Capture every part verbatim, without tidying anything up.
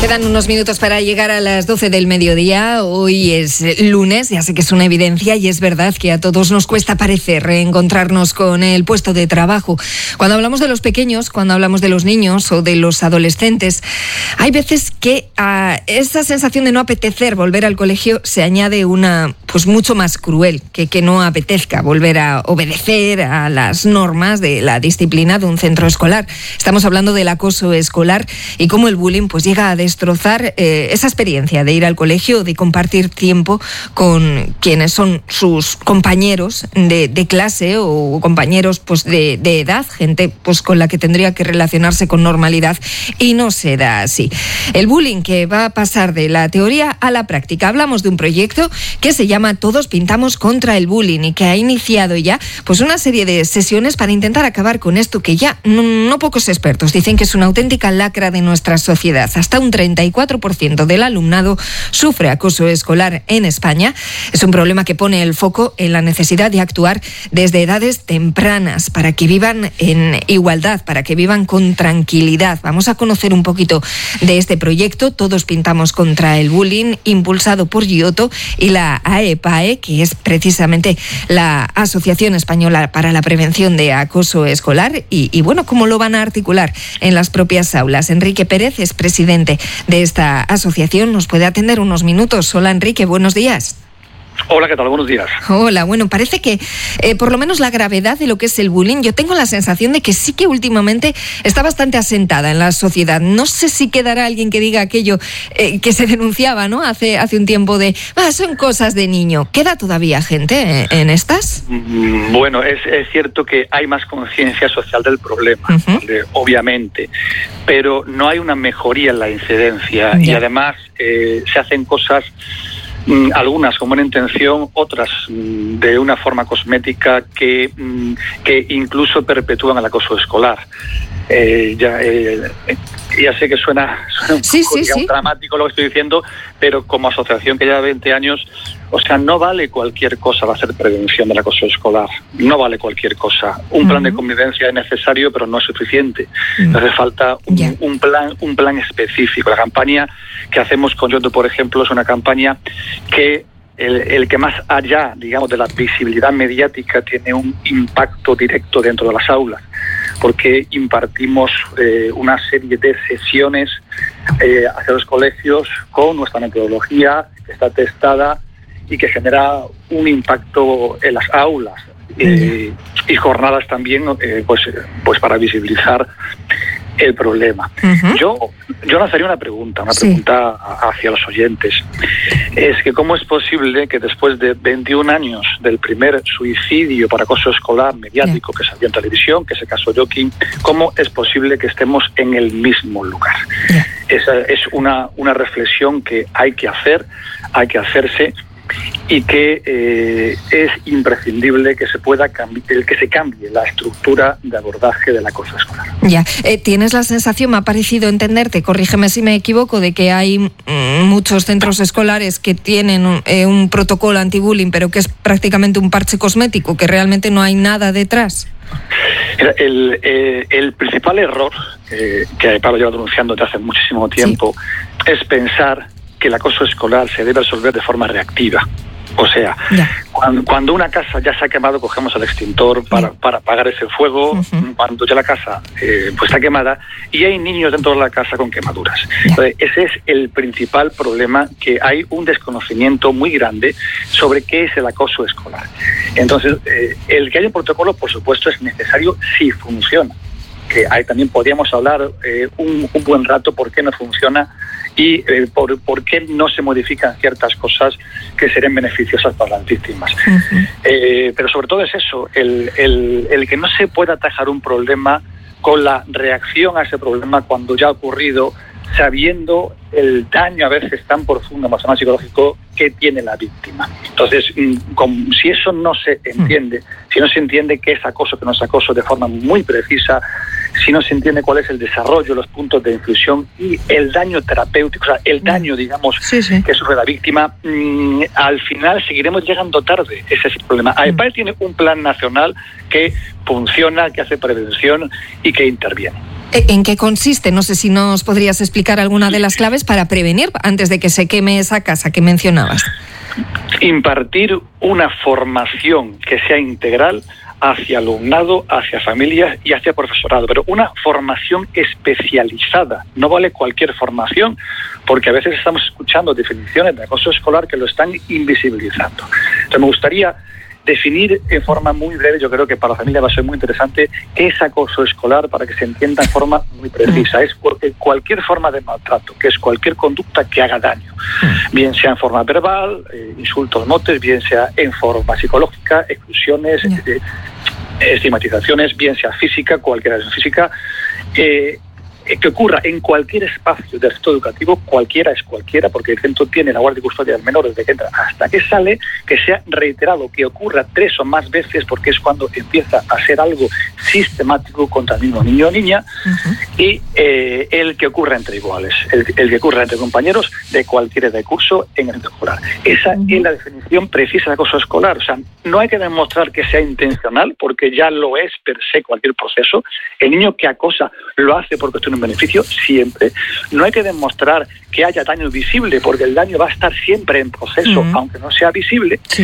Quedan unos minutos para llegar a las doce del mediodía. Hoy es lunes, ya sé que es una evidencia y es verdad que a todos nos cuesta parecer reencontrarnos con el puesto de trabajo. Cuando hablamos de los pequeños, cuando hablamos de los niños o de los adolescentes, hay veces que a esa sensación de no apetecer volver al colegio se añade una, pues mucho más cruel, que que no apetezca volver a obedecer a las normas de la disciplina de un centro escolar. Estamos hablando del acoso escolar y cómo el bullying pues llega a destrozar eh, esa experiencia de ir al colegio, de compartir tiempo con quienes son sus compañeros de, de clase o compañeros pues de, de edad, gente pues con la que tendría que relacionarse con normalidad y no se da así. El bullying que va a pasar de la teoría a la práctica. Hablamos de un proyecto que se llama Todos Pintamos contra el Bullying y que ha iniciado ya pues una serie de sesiones para intentar acabar con esto que ya no, no pocos expertos dicen que es una auténtica lacra de nuestra sociedad. Hasta un treinta y cuatro por ciento del alumnado sufre acoso escolar en España. Es un problema que pone el foco en la necesidad de actuar desde edades tempranas para que vivan en igualdad, para que vivan con tranquilidad. Vamos a conocer un poquito de este proyecto, Todos Pintamos contra el Bullying, impulsado por Giotto y la AEPAE, que es precisamente la Asociación Española para la Prevención de Acoso Escolar. Y, y bueno, ¿cómo lo van a articular en las propias aulas? Enrique Pérez es presidente de esta asociación, nos puede atender unos minutos. Hola Enrique, buenos días. Hola, ¿qué tal? Buenos días. Hola, bueno, parece que eh, por lo menos la gravedad de lo que es el bullying, yo tengo la sensación de que sí que últimamente está bastante asentada en la sociedad. No sé si quedará alguien que diga aquello eh, que se denunciaba, ¿no? Hace, hace un tiempo de, ah, son cosas de niño. ¿Queda todavía gente en, en estas? Bueno, es, es cierto que hay más conciencia social del problema, uh-huh. de, obviamente, pero no hay una mejoría en la incidencia yeah. y además eh, se hacen cosas algunas con buena intención, otras de una forma cosmética que, que incluso perpetúan el acoso escolar. Eh, ya, eh, ya sé que suena, suena un sí, poco sí, digamos, sí. dramático lo que estoy diciendo, pero como asociación que lleva veinte años, o sea, no vale cualquier cosa va a ser prevención del acoso escolar, no vale cualquier cosa. Un uh-huh. plan de convivencia es necesario, pero no es suficiente. Uh-huh. Hace falta un, yeah. un plan un plan específico. La campaña que hacemos con Giotto, por ejemplo, es una campaña que el, el que más allá, digamos, de la visibilidad mediática tiene un impacto directo dentro de las aulas, porque impartimos eh, una serie de sesiones eh, hacia los colegios con nuestra metodología que está testada y que genera un impacto en las aulas eh, y jornadas también eh, pues, pues para visibilizar el problema. Uh-huh. Yo yo lanzaría una pregunta, una sí. pregunta hacia los oyentes. Es que ¿cómo es posible que después de veintiún años del primer suicidio por acoso escolar mediático yeah. que salió en televisión, que es el caso Joaquín, cómo es posible que estemos en el mismo lugar? Yeah. Esa es una, una reflexión que hay que hacer, hay que hacerse y que eh, es imprescindible que se pueda cambiar, que se cambie la estructura de abordaje del acoso escolar. Ya, eh, tienes la sensación, me ha parecido entenderte, corrígeme si me equivoco, de que hay mm, muchos centros escolares que tienen un, eh, un protocolo anti-bullying, pero que es prácticamente un parche cosmético, que realmente no hay nada detrás. El, el, el principal error eh, que Pablo lleva denunciando desde hace muchísimo tiempo sí. es pensar que el acoso escolar se debe resolver de forma reactiva. O sea, yeah. cuando, cuando una casa ya se ha quemado, cogemos el extintor para, yeah. para apagar ese fuego. Uh-huh. Cuando ya la casa eh, pues está quemada y hay niños dentro de la casa con quemaduras. Yeah. Entonces, ese es el principal problema, que hay un desconocimiento muy grande sobre qué es el acoso escolar. Entonces, eh, el que haya un protocolo, por supuesto, es necesario si funciona. Que ahí también podríamos hablar eh, un, un buen rato por qué no funciona y eh, por, por qué no se modifican ciertas cosas que serían beneficiosas para las víctimas. Uh-huh. Eh, pero sobre todo es eso, el, el, el que no se pueda atajar un problema con la reacción a ese problema cuando ya ha ocurrido, sabiendo el daño a veces tan profundo, emocional, psicológico que tiene la víctima. Entonces, con, si eso no se entiende, si no se entiende qué es acoso, que no es acoso de forma muy precisa, si no se entiende cuál es el desarrollo, los puntos de inflexión y el daño terapéutico, o sea, el daño, digamos, sí, sí. que sufre la víctima, mmm, al final seguiremos llegando tarde. Ese es el problema. AEPAE mm. tiene un plan nacional que funciona, que hace prevención y que interviene. ¿En qué consiste? No sé si nos podrías explicar alguna de las claves para prevenir antes de que se queme esa casa que mencionabas. Impartir una formación que sea integral hacia alumnado, hacia familias y hacia profesorado, pero una formación especializada. No vale cualquier formación, porque a veces estamos escuchando definiciones de acoso escolar que lo están invisibilizando. Entonces me gustaría definir en forma muy breve, yo creo que para la familia va a ser muy interesante, qué es acoso escolar para que se entienda en forma muy precisa. Es cualquier forma de maltrato, que es cualquier conducta que haga daño, bien sea en forma verbal, eh, insultos, motes, bien sea en forma psicológica, exclusiones, eh, estigmatizaciones, bien sea física, cualquiera de física, eh, que ocurra en cualquier espacio del centro educativo, cualquiera es cualquiera, porque el centro tiene la guardia y custodia del menor desde que entra hasta que sale, que sea reiterado, que ocurra tres o más veces, porque es cuando empieza a ser algo sistemático contra el mismo niño o niña, uh-huh. y eh, el que ocurra entre iguales, el, el que ocurra entre compañeros de cualquier edad de curso en el centro escolar. Esa uh-huh. es la definición precisa de acoso escolar. O sea, no hay que demostrar que sea intencional, porque ya lo es per se cualquier proceso. El niño que acosa lo hace porque tiene un beneficio siempre. No hay que demostrar que haya daño visible, porque el daño va a estar siempre en proceso, uh-huh. aunque no sea visible. Sí.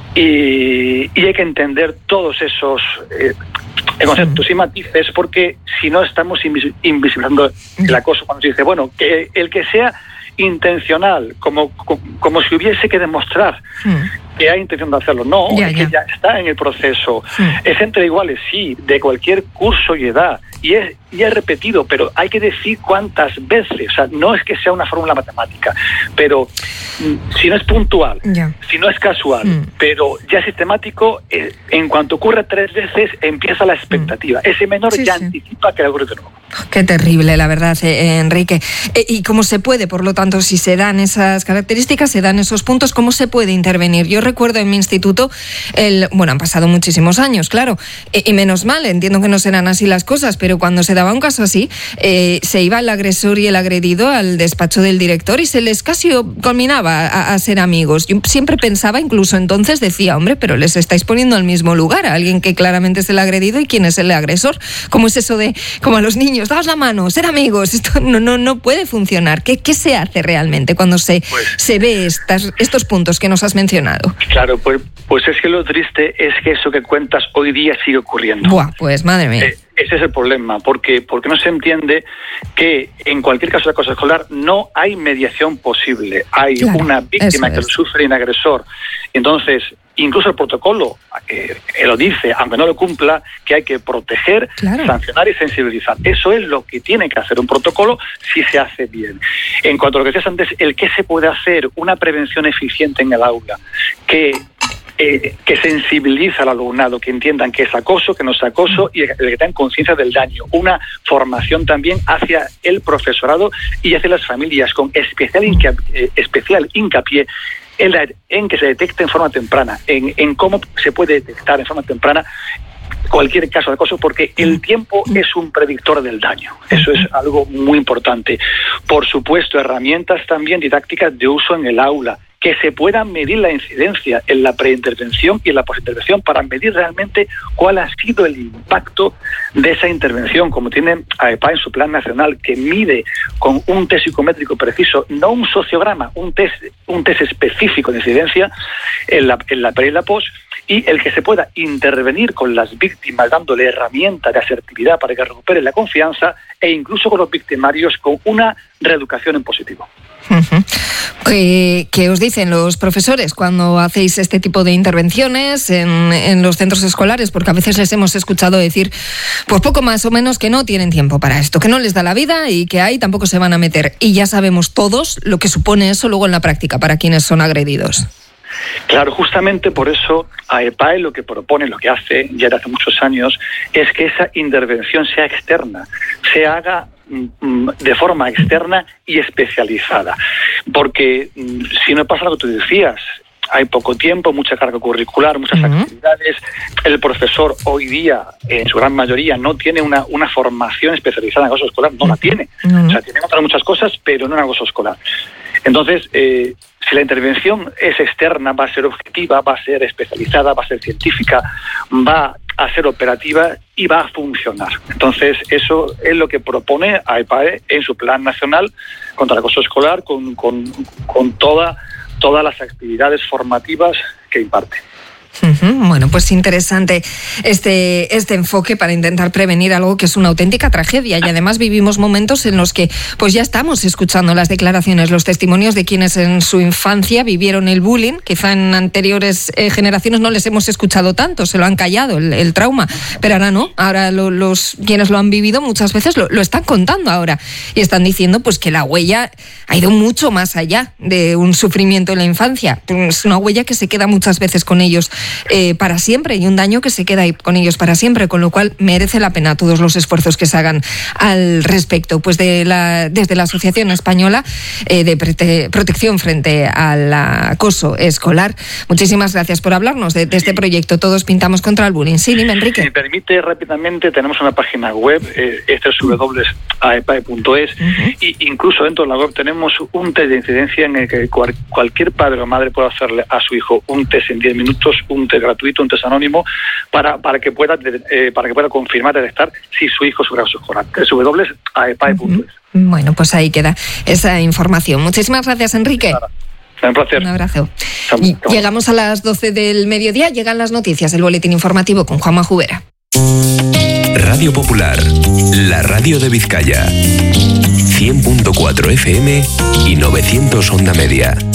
Y, y hay que entender todos esos eh, conceptos uh-huh. y matices, porque si no estamos invis- invisibilizando uh-huh. el acoso. Cuando se dice, bueno, que el que sea intencional, como, como, como si hubiese que demostrar uh-huh. que hay intención de hacerlo. No, ya, es ya. que ya está en el proceso. Uh-huh. Es entre iguales, sí, de cualquier curso y edad. Y es, y es repetido, pero hay que decir cuántas veces. O sea, no es que sea una fórmula matemática, pero mm, si no es puntual, yeah. si no es casual, mm. pero ya es sistemático, eh, en cuanto ocurre tres veces, empieza la expectativa. Mm. Ese menor sí, ya sí. anticipa que va a ocurrir de nuevo. Qué terrible, la verdad, eh, Enrique. Eh, y cómo se puede, por lo tanto, si se dan esas características, se dan esos puntos, ¿cómo se puede intervenir? Yo recuerdo en mi instituto, el, bueno, han pasado muchísimos años, claro, eh, y menos mal, entiendo que no serán así las cosas, pero cuando se daba un caso así, eh, se iba el agresor y el agredido al despacho del director y se les casi culminaba a, a ser amigos. Yo siempre pensaba, incluso entonces decía, hombre, pero les estáis poniendo al mismo lugar a alguien que claramente es el agredido y quién es el agresor. ¿Cómo es eso de, como a los niños, daos la mano, ser amigos? Esto no, no, no puede funcionar. ¿Qué, qué se hace realmente cuando se, pues, se ve estas, estos puntos que nos has mencionado? Claro, pues, pues es que lo triste es que eso que cuentas hoy día sigue ocurriendo. Buah, pues madre mía. Eh, Ese es el problema, porque, porque no se entiende que en cualquier caso de acoso escolar no hay mediación posible. Hay claro, una víctima que lo sufre y un agresor. Entonces, incluso el protocolo eh, lo dice, aunque no lo cumpla, que hay que proteger, claro. sancionar y sensibilizar. Eso es lo que tiene que hacer un protocolo si se hace bien. En cuanto a lo que decías antes, el qué se puede hacer, una prevención eficiente en el aula, que... Eh, que sensibiliza al alumnado, que entiendan que es acoso, que no es acoso y que tengan conciencia del daño. Una formación también hacia el profesorado y hacia las familias, con especial hincapié, eh, especial hincapié en, la, en que se detecte en forma temprana, en, en cómo se puede detectar en forma temprana cualquier caso de acoso, porque el tiempo es un predictor del daño. Eso es algo muy importante. Por supuesto, herramientas también didácticas de uso en el aula, que se pueda medir la incidencia en la preintervención y en la postintervención para medir realmente cuál ha sido el impacto de esa intervención, como tiene AEPA en su plan nacional, que mide con un test psicométrico preciso, no un sociograma, un test, un test específico de incidencia en la, en la pre y la post, y el que se pueda intervenir con las víctimas dándole herramientas de asertividad para que recuperen la confianza, e incluso con los victimarios con una reeducación en positivo. Uh-huh. ¿Qué, ¿Qué os dicen los profesores cuando hacéis este tipo de intervenciones en, en los centros escolares? Porque a veces les hemos escuchado decir, pues poco más o menos, que no tienen tiempo para esto, que no les da la vida y que ahí tampoco se van a meter. Y ya sabemos todos lo que supone eso luego en la práctica para quienes son agredidos. Claro, justamente por eso AEPAE lo que propone, lo que hace ya desde hace muchos años, es que esa intervención sea externa, se haga de forma externa y especializada, porque si no pasa lo que tú decías, hay poco tiempo, mucha carga curricular, muchas uh-huh. actividades. El profesor hoy día, en su gran mayoría, no tiene una, una formación especializada en acoso escolar, no uh-huh. la tiene. Uh-huh. O sea, tiene otras muchas cosas, pero no en acoso escolar. Entonces, eh, si la intervención es externa, va a ser objetiva, va a ser especializada, va a ser científica, va a ser operativa y va a funcionar. Entonces, eso es lo que propone AEPAE en su plan nacional contra el acoso escolar, con, con, con toda, todas las actividades formativas que imparte. Uh-huh. Bueno, pues interesante este, este enfoque para intentar prevenir algo que es una auténtica tragedia, y además vivimos momentos en los que pues ya estamos escuchando las declaraciones, los testimonios de quienes en su infancia vivieron el bullying. Quizá en anteriores eh, generaciones no les hemos escuchado tanto, se lo han callado el, el trauma, pero ahora no, ahora lo, los quienes lo han vivido muchas veces lo, lo están contando ahora y están diciendo pues que la huella ha ido mucho más allá de un sufrimiento en la infancia. Es una huella que se queda muchas veces con ellos Eh, para siempre, y un daño que se queda ahí con ellos para siempre, con lo cual merece la pena todos los esfuerzos que se hagan al respecto. Pues de la, desde la Asociación Española eh, de Prote- Protección frente al acoso escolar, muchísimas gracias por hablarnos de, de este proyecto Todos pintamos contra el bullying. Sí, dime, Enrique. Si me permite rápidamente, tenemos una página web, eh, este es doble u doble u doble u punto a e p a e punto es, uh-huh. y incluso dentro de la web tenemos un test de incidencia en el que cual, cualquier padre o madre puede hacerle a su hijo un test en diez minutos, un test gratuito, un test anónimo, para, para que pueda eh, para que pueda confirmar, detectar si su hijo sufre acoso escolar. doble u doble u doble u punto a e p a e punto es. Uh-huh. Bueno, pues ahí queda esa información. Muchísimas gracias, Enrique. Claro. Un placer. Un abrazo. Y llegamos a las doce del mediodía, llegan las noticias, el boletín informativo con Juanma Jubera. Radio Popular, la radio de Vizcaya. cien punto cuatro F M y novecientos onda media.